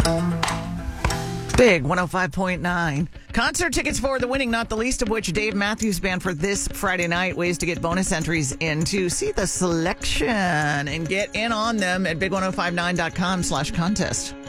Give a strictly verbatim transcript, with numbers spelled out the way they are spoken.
Big one oh five point nine. Concert tickets for the winning, not the least of which Dave Matthews Band for this Friday night. Ways to get bonus entries in to see the selection and get in on them at big ten fifty-nine dot com slash contest.